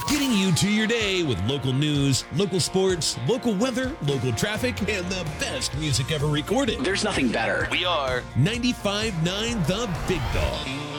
Getting you to your day with local news, local sports, local weather, local traffic, and the best music ever recorded. There's nothing better. We are 95.9 The Big Dog.